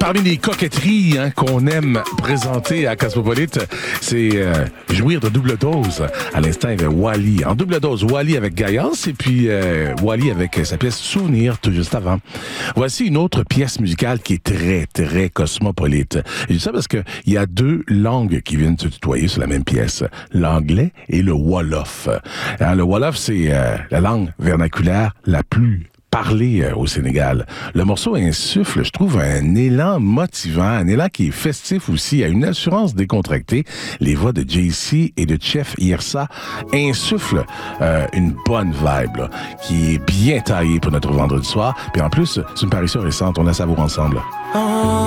Parmi les coquetteries qu'on aime présenter à Cosmopolite, c'est jouir de double dose. À l'instant, il y avait Wally. En double dose, Wally avec Gaillance et puis Wally avec sa pièce Souvenir tout juste avant. Voici une autre pièce musicale qui est très, très cosmopolite. Je dis ça parce que il y a deux langues qui viennent se tutoyer sur la même pièce. L'anglais et le Wolof. Alors, le Wolof, c'est la langue vernaculaire la plus parler au Sénégal. Le morceau insuffle, je trouve, un élan motivant, un élan qui est festif aussi, à une assurance décontractée. Les voix de JC et de Chef Yersa insufflent une bonne vibe, là, qui est bien taillée pour notre vendredi soir. Puis en plus, c'est une parution récente, on la savoure ensemble.